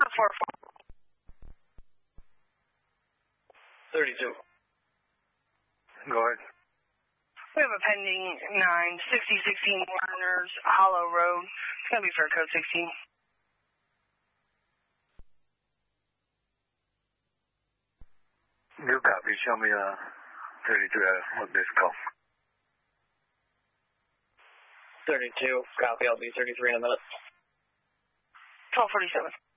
32. Go ahead. We have a pending 96016 Warner's Hollow Road. It's going to be for code 16. Good copy. Show me 33 what this call. 32. Copy. I'll be 33 in a minute. 1247.